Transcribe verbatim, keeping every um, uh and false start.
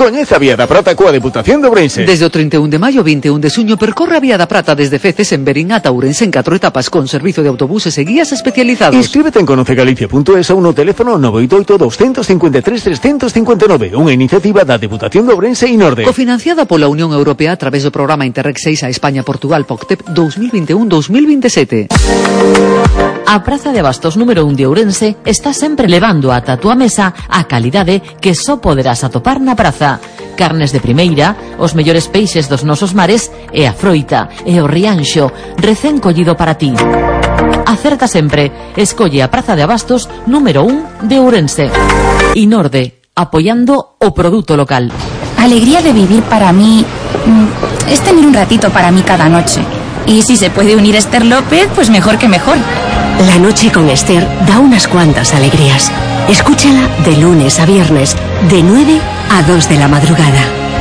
Coñece a Vía da Prata coa Deputación de Ourense. Desde o trinta e un de maio ao vinte e un de suño percorre a Vía da Prata desde Feces en Berín ata Ourense en catro etapas con servizo de autobuses e guías especializados. Inscríbete en conocegalicia punto es ou no teléfono nove oito oito, dos cinco tres, tres cinco cinco nove, unha iniciativa da Deputación de Ourense e Norde. Cofinanciada pola Unión Europea a través do programa Interreg seis a España-Portugal P O C T E P dos mil vinte e un a dos mil veintisiete. A Praza de Abastos número un de Ourense está sempre levando ata a túa mesa a calidade que só poderás atopar na praza. Carnes de primeira, os mellores peixes dos nosos mares e a froita e o rianxo recén collido para ti. Acerta sempre, escolle a Praza de Abastos número un de Ourense. E Norde, apoyando o produto local. Alegría de vivir para mí es tener un ratito para mí cada noche. Y si se puede unir Esther López, pues mejor que mejor. La noche con Esther da unas cuantas alegrías. Escúchala de lunes a viernes, de nueve a dos de la madrugada.